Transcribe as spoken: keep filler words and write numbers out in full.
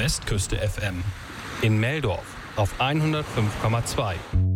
Westküste F M. In Meldorf auf hundertfünf Komma zwei.